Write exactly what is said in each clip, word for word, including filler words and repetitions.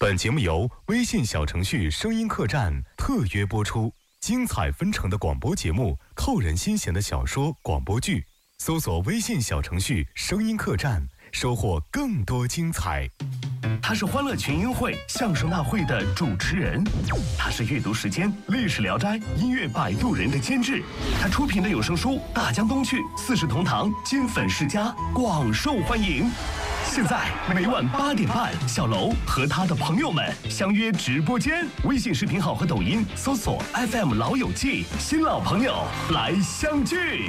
本节目由微信小程序声音客栈特约播出，精彩纷呈的广播节目，扣人心弦的小说、广播剧，搜索微信小程序声音客栈，收获更多精彩。 他是欢乐群英会相声大会的主持人，他是阅读时间历史聊斋音乐摆渡人的监制，他出品的有声书《大江东去》四世同堂金粉世家广受欢迎。现在每晚八点半，小楼和他的朋友们相约直播间，微信视频号和抖音搜索 F M 老友记，新老朋友来相聚。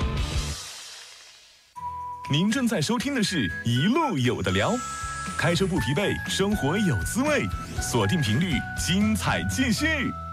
您正在收听的是一路有的聊，开车不疲惫，生活有滋味，锁定频率，精彩继续。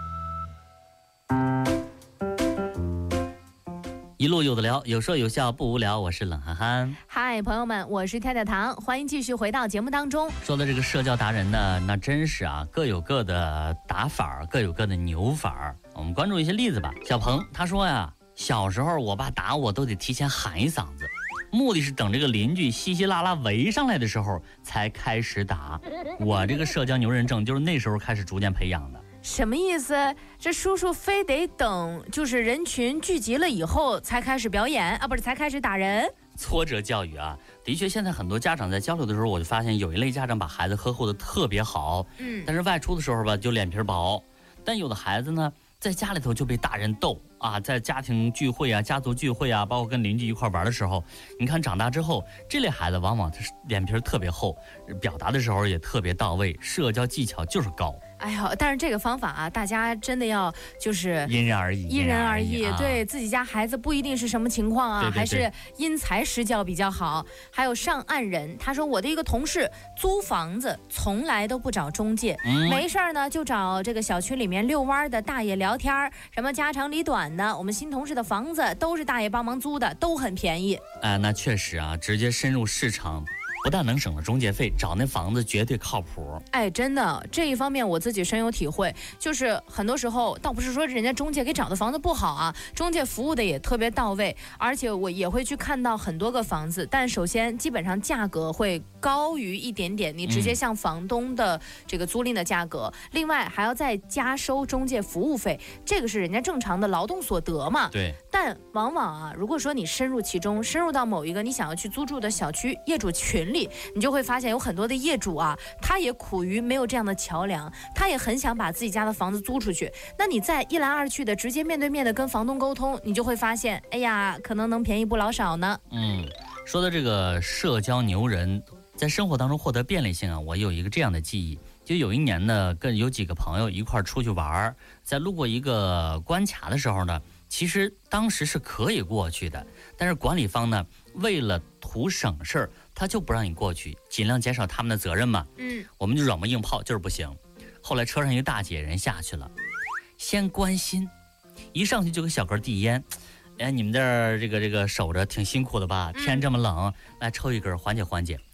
一路有的聊，有说有笑不无聊，我是冷憨憨。 嗨，朋友们，我是跳跳糖，欢迎继续回到节目当中。 说的这个社交达人呢，那真是啊，各有各的打法，各有各的牛法。我们关注一些例子吧。小鹏他说呀，小时候我爸打我都得提前喊一嗓子，目的是等这个邻居稀稀拉拉围上来的时候才开始打。我这个社交牛人症就是那时候开始逐渐培养的。 什么意思？这叔叔非得等就是人群聚集了以后才开始表演啊，不是才开始打人？ 挫折教育啊，的确，现在很多家长在交流的时候，我就发现有一类家长把孩子呵护的特别好，嗯，但是外出的时候吧，就脸皮薄。但有的孩子呢，在家里头就被大人逗啊，在家庭聚会啊、家族聚会啊，包括跟邻居一块玩的时候，你看长大之后，这类孩子往往他是脸皮特别厚，表达的时候也特别到位，社交技巧就是高。 哎呀，但是这个方法啊，大家真的要就是因人而异， 因人而异。 啊、 对自己家孩子不一定是什么情况啊， 对对对， 还是因材施教比较好。还有上岸人，他说我的一个同事租房子从来都不找中介，嗯、没事儿呢就找这个小区里面遛弯的大爷聊天，什么家长里短的。我们新同事的房子都是大爷帮忙租的，都很便宜。 哎、呃，那确实啊，直接深入市场。不但能省了中介费，找那房子绝对靠谱。 哎，真的，这一方面我自己深有体会。就是很多时候，倒不是说人家中介给找的房子不好啊，中介服务的也特别到位，而且我也会去看到很多个房子，但首先基本上价格会高于一点点，你直接向房东的这个租赁的价格，嗯、另外还要再加收中介服务费，这个是人家正常的劳动所得嘛。 对。 但往往啊，如果说你深入其中，深入到某一个你想要去租住的小区业主群里，你就会发现有很多的业主啊，他也苦于没有这样的桥梁，他也很想把自己家的房子租出去。那你再一来二去的直接面对面的跟房东沟通，你就会发现，哎呀，可能能便宜不老少呢。 嗯，说的这个社交牛人，在生活当中获得便利性啊，我有一个这样的记忆。就有一年呢，跟有几个朋友一块出去玩，在路过一个关卡的时候呢，其实当时是可以过去的，但是管理方呢，为了图省事儿，他就不让你过去，尽量减少他们的责任嘛。嗯，我们就软磨硬泡，就是不行。后来车上一个大姐人下去了，先关心，一上去就给小哥递烟。哎，你们这儿这个这个守着挺辛苦的吧？天这么冷，来抽一根缓解缓解。